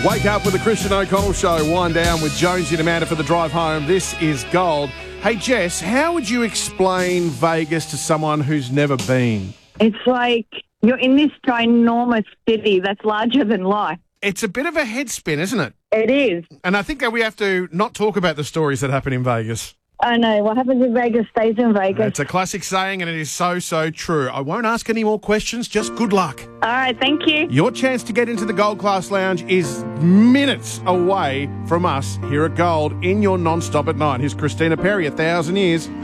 Wake up with the Christian O'Connell Show. Wind down with Jonesy and Amanda for the drive home. This is gold. Hey, Jess, how would you explain Vegas to someone who's never been? It's like you're in this ginormous city that's larger than life. It's a bit of a head spin, isn't it? It is. And I think that we have to not talk about the stories that happen in Vegas. I know. What happens in Vegas stays in Vegas. It's a classic saying, and it is so, so true. I won't ask any more questions. Just good luck. All right. Thank you. Your chance to get into the Gold Class Lounge is minutes away from us here at Gold in your non-stop at 9. Here's Christina Perri, 1,000 Years.